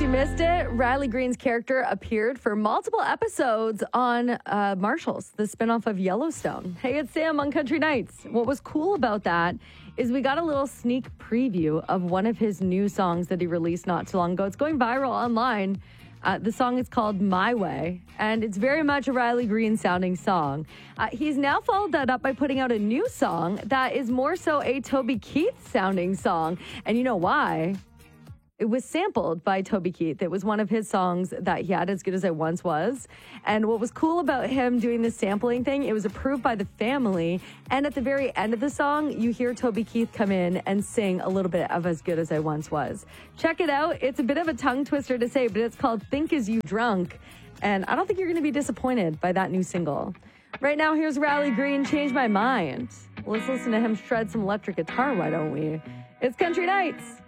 you missed it, Riley Green's character appeared for multiple episodes on Marshalls, the spinoff of Yellowstone. Hey, it's Sam on Country Nights. What was cool about that is we got a little sneak preview of one of his new songs that he released not too long ago. It's going viral online. The song is called My Way, and it's very much a Riley Green sounding song. He's now followed that up by putting out a new song that is more so a Toby Keith sounding song. And you know why? It was sampled by Toby Keith. It was one of his songs that he had, As Good As I Once Was. And what was cool about him doing this sampling thing, it was approved by the family. And at the very end of the song, you hear Toby Keith come in and sing a little bit of As Good As I Once Was. Check it out. It's a bit of a tongue twister to say, but it's called Think Is You Drunk. And I don't think you're going to be disappointed by that new single. Right now, here's Riley Green, Change My Mind. Let's listen to him shred some electric guitar, why don't we? It's Country Nights.